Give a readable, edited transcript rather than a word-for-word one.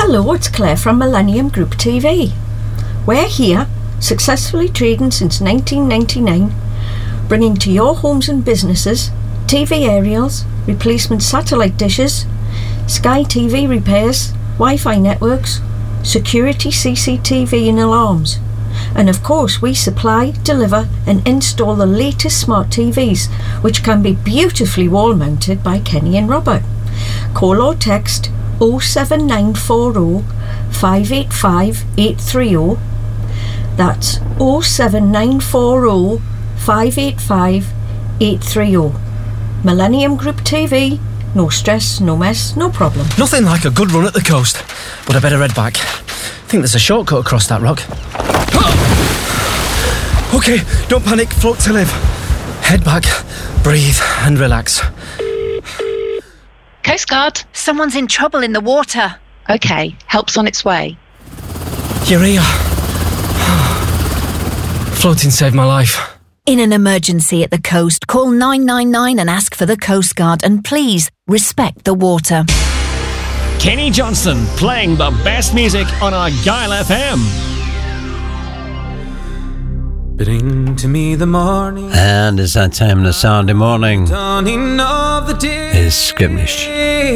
Hello, it's Claire from Millennium Group TV. We're here, successfully trading since 1999, bringing to your homes and businesses TV aerials, replacement satellite dishes, Sky TV repairs, Wi-Fi networks, security CCTV and alarms. And of course we supply, deliver and install the latest smart TVs, which can be beautifully wall mounted by Kenny and Robert. Call or text 07940 585 830. That's 07940 585 830. Millennium Group TV. No stress, no mess, no problem. Nothing like a good run at the coast, but I better head back. Think there's a shortcut across that rock. OK, don't panic, float to live. Head back, breathe and relax. Coast Guard. Someone's in trouble in the water. OK, help's on its way. You're here. Floating saved my life. In an emergency at the coast, call 999 and ask for the Coast Guard, and please respect the water. Kenny Johnston playing the best music on Argyle FM. Bring to me the morning. And it's that time on a Sunday morning. Dawning of the day. It's Scribnish.